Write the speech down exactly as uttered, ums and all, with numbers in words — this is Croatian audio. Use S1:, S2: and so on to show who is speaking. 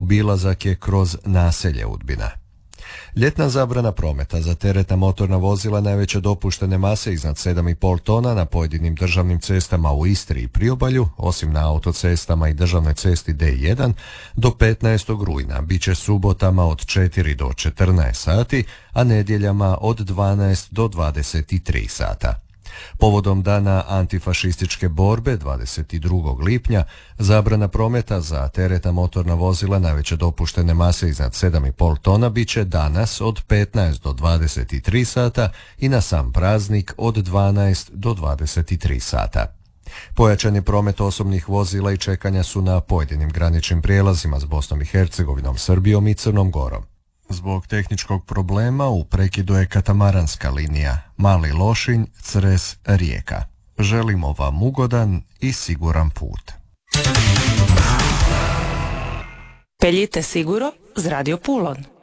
S1: Obilazak je kroz naselje Udbina. Ljetna zabrana prometa za teretna motorna vozila najveće dopuštene mase iznad sedam i pol tona na pojedinim državnim cestama u Istri i Priobalju, osim na autocestama i državnoj cesti D jedan, do petnaestog rujna, bit će subotama od četiri do četrnaest sati, a nedjeljama od dvanaest do dvadeset tri sata. Povodom dana antifašističke borbe dvadeset drugog lipnja, zabrana prometa za teretna motorna vozila najveće dopuštene mase iznad sedam i pol tona bit će danas od petnaest do dvadeset tri sata i na sam praznik od dvanaest do dvadeset tri sata. Pojačani promet osobnih vozila i čekanja su na pojedinim graničnim prijelazima s Bosnom i Hercegovinom, Srbijom i Crnom Gorom. Zbog tehničkog problema u prekidu je katamaranska linija Mali Lošinj, Cres, Rijeka. Želimo vam ugodan i siguran put.
S2: Peljite siguro z Radio Pulon.